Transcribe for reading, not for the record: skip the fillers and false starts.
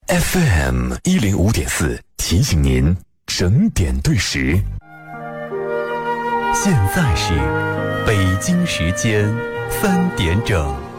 FM 105.4提醒您整点对时。现在是北京时间3点整。